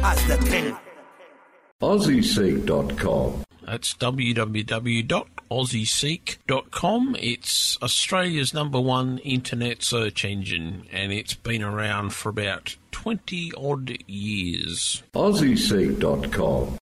as the king. AussieSeek.com. That's www.aussieseek.com. It's Australia's #1 internet search engine, and it's been around for about 20-odd years. AussieSeek.com.